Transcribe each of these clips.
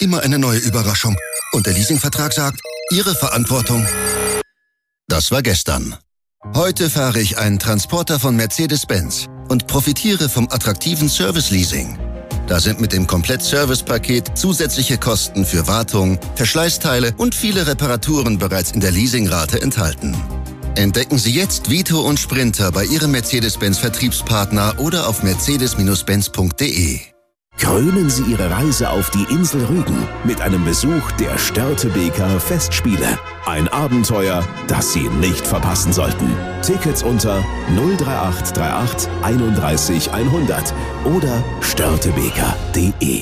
immer eine neue Überraschung. Und der Leasingvertrag sagt, Ihre Verantwortung. Das war gestern. Heute fahre ich einen Transporter von Mercedes-Benz und profitiere vom attraktiven Service-Leasing. Da sind mit dem Komplett-Service-Paket zusätzliche Kosten für Wartung, Verschleißteile und viele Reparaturen bereits in der Leasingrate enthalten. Entdecken Sie jetzt Vito und Sprinter bei Ihrem Mercedes-Benz-Vertriebspartner oder auf mercedes-benz.de. Krönen Sie Ihre Reise auf die Insel Rügen mit einem Besuch der Störtebeker Festspiele. Ein Abenteuer, das Sie nicht verpassen sollten. Tickets unter 03838 31 100 oder störtebeker.de.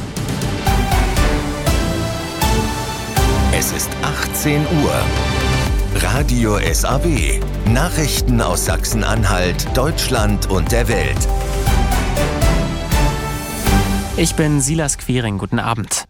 Es ist 18 Uhr. Radio SAW. Nachrichten aus Sachsen-Anhalt, Deutschland und der Welt. Ich bin Silas Quiring, guten Abend.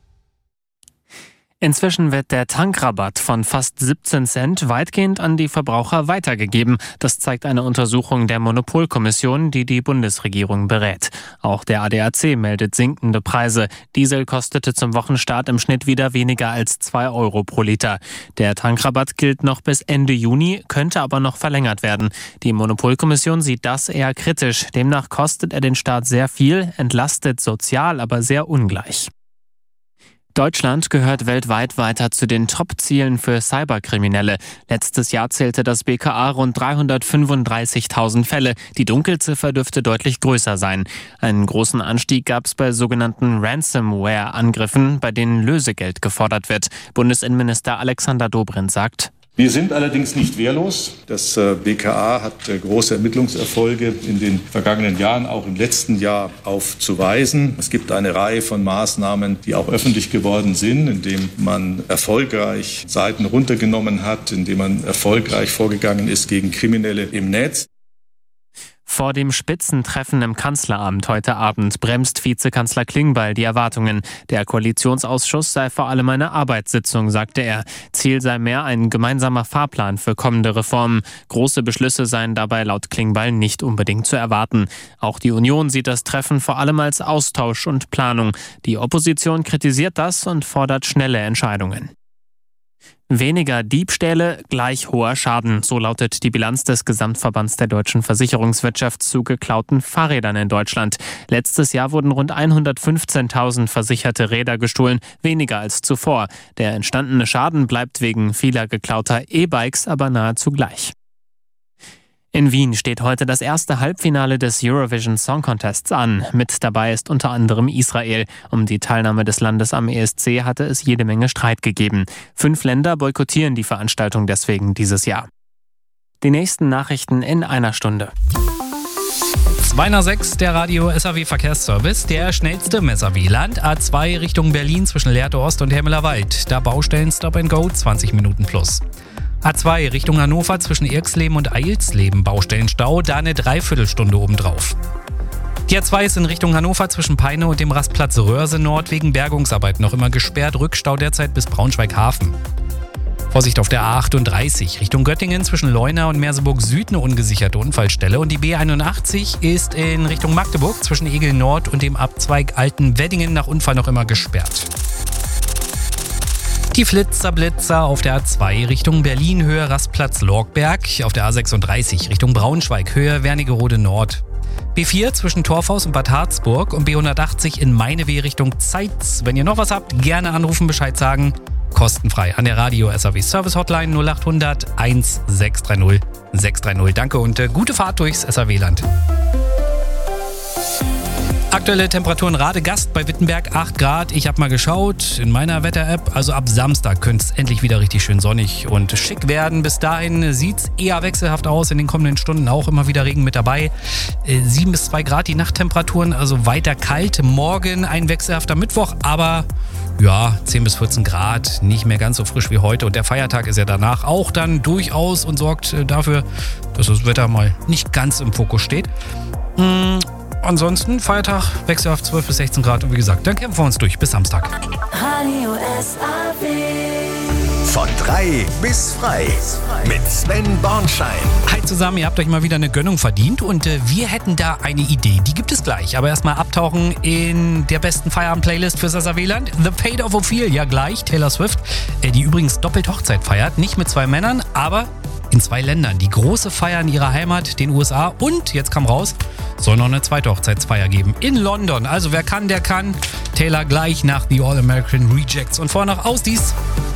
Inzwischen wird der Tankrabatt von fast 17 Cent weitgehend an die Verbraucher weitergegeben. Das zeigt eine Untersuchung der Monopolkommission, die die Bundesregierung berät. Auch der ADAC meldet sinkende Preise. Diesel kostete zum Wochenstart im Schnitt wieder weniger als 2 Euro pro Liter. Der Tankrabatt gilt noch bis Ende Juni, könnte aber noch verlängert werden. Die Monopolkommission sieht das eher kritisch. Demnach kostet er den Staat sehr viel, entlastet sozial, aber sehr ungleich. Deutschland gehört weltweit weiter zu den Top-Zielen für Cyberkriminelle. Letztes Jahr zählte das BKA rund 335.000 Fälle. Die Dunkelziffer dürfte deutlich größer sein. Einen großen Anstieg gab es bei sogenannten Ransomware-Angriffen, bei denen Lösegeld gefordert wird. Bundesinnenminister Alexander Dobrindt sagt: Wir sind allerdings nicht wehrlos. Das BKA hat große Ermittlungserfolge in den vergangenen Jahren, auch im letzten Jahr aufzuweisen. Es gibt eine Reihe von Maßnahmen, die auch öffentlich geworden sind, indem man erfolgreich Seiten runtergenommen hat, indem man erfolgreich vorgegangen ist gegen Kriminelle im Netz. Vor dem Spitzentreffen im Kanzleramt heute Abend bremst Vizekanzler Klingbeil die Erwartungen. Der Koalitionsausschuss sei vor allem eine Arbeitssitzung, sagte er. Ziel sei mehr ein gemeinsamer Fahrplan für kommende Reformen. Große Beschlüsse seien dabei laut Klingbeil nicht unbedingt zu erwarten. Auch die Union sieht das Treffen vor allem als Austausch und Planung. Die Opposition kritisiert das und fordert schnelle Entscheidungen. Weniger Diebstähle, gleich hoher Schaden. So lautet die Bilanz des Gesamtverbands der deutschen Versicherungswirtschaft zu geklauten Fahrrädern in Deutschland. Letztes Jahr wurden rund 115.000 versicherte Räder gestohlen, weniger als zuvor. Der entstandene Schaden bleibt wegen vieler geklauter E-Bikes aber nahezu gleich. In Wien steht heute das erste Halbfinale des Eurovision Song Contests an. Mit dabei ist unter anderem Israel. Um die Teilnahme des Landes am ESC hatte es jede Menge Streit gegeben. 5 Länder boykottieren die Veranstaltung deswegen dieses Jahr. Die nächsten Nachrichten in einer Stunde. 2:06, der Radio SAW Verkehrsservice. Der schnellste im SAW. Land A2 Richtung Berlin zwischen Lehrte Ost und Helmelerwald. Da Baustellen Stop and Go, 20 Minuten plus. A2 Richtung Hannover zwischen Irxleben und Eilsleben, Baustellenstau, da eine Dreiviertelstunde obendrauf. Die A2 ist in Richtung Hannover zwischen Peine und dem Rastplatz Röhrse Nord wegen Bergungsarbeit noch immer gesperrt, Rückstau derzeit bis Braunschweig-Hafen. Vorsicht auf der A38 Richtung Göttingen zwischen Leuna und Merseburg Süd eine ungesicherte Unfallstelle und die B81 ist in Richtung Magdeburg zwischen Egel Nord und dem Abzweig Altenweddingen nach Unfall noch immer gesperrt. Die Flitzer-Blitzer auf der A2 Richtung Berlin, Höhe Rastplatz Lorgberg, auf der A36 Richtung Braunschweig, Höhe Wernigerode Nord. B4 zwischen Torfhaus und Bad Harzburg und B180 in Meineweh Richtung Zeitz. Wenn ihr noch was habt, gerne anrufen, Bescheid sagen. Kostenfrei an der Radio SAW Service Hotline 0800 1630 630. Danke und gute Fahrt durchs SAW-Land. Aktuelle Temperaturen Radegast bei Wittenberg 8 Grad. Ich habe mal geschaut in meiner Wetter-App. Also ab Samstag könnte es endlich wieder richtig schön sonnig und schick werden. Bis dahin sieht es eher wechselhaft aus. In den kommenden Stunden auch immer wieder Regen mit dabei. 7 bis 2 Grad die Nachttemperaturen, also weiter kalt. Morgen ein wechselhafter Mittwoch, aber ja, 10 bis 14 Grad. Nicht mehr ganz so frisch wie heute. Und der Feiertag ist ja danach auch dann durchaus und sorgt dafür, dass das Wetter mal nicht ganz im Fokus steht. Ansonsten Feiertag, wechselhaft 12 bis 16 Grad und wie gesagt, dann kämpfen wir uns durch bis Samstag. Radio SAW. Von 3 bis frei. Mit Sven Bornschein. Hi zusammen, ihr habt euch mal wieder eine Gönnung verdient und wir hätten da eine Idee. Die gibt es gleich. Aber erstmal abtauchen in der besten Feierabend-Playlist für Sauerland. The Fate of Ophelia gleich. Taylor Swift, die übrigens doppelt Hochzeit feiert. Nicht mit 2 Männern, aber in 2 Ländern. Die große Feier in ihrer Heimat, den USA. Und, jetzt kam raus, soll noch eine zweite Hochzeitsfeier geben. In London. Also wer kann, der kann. Taylor gleich nach The All American Rejects. Und vorher noch aus dies.